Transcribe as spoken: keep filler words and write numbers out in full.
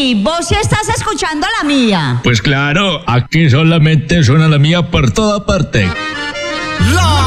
Luigi, vos sí estás escuchando la mía. Pues claro, aquí solamente suena la mía por toda parte. La